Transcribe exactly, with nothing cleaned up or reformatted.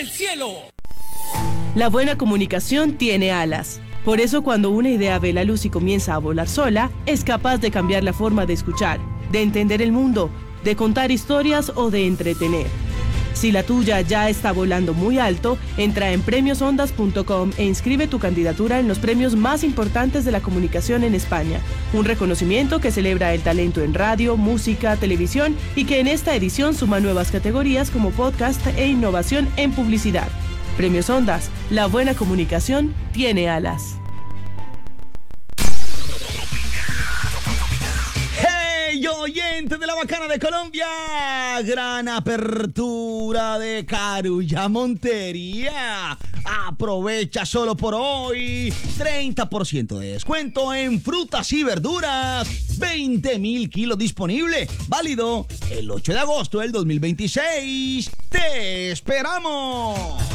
del cielo. La buena comunicación tiene alas. Por eso cuando una idea ve la luz y comienza a volar sola, es capaz de cambiar la forma de escuchar, de entender el mundo, de contar historias o de entretener. Si la tuya ya está volando muy alto, entra en premios ondas punto com e inscribe tu candidatura en los premios más importantes de la comunicación en España. Un reconocimiento que celebra el talento en radio, música, televisión y que en esta edición suma nuevas categorías como podcast e innovación en publicidad. Premios Ondas, la buena comunicación tiene alas. Oyente de la Bacana de Colombia, gran apertura de Carulla Montería. Aprovecha solo por hoy treinta por ciento de descuento en frutas y verduras, veinte mil kilos disponible, válido el ocho de agosto del dos mil veintiséis. ¡Te esperamos!